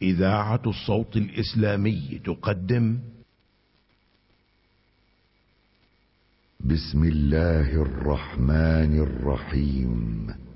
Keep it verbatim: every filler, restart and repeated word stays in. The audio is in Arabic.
إذاعة الصوت الإسلامي تقدم بسم الله الرحمن الرحيم.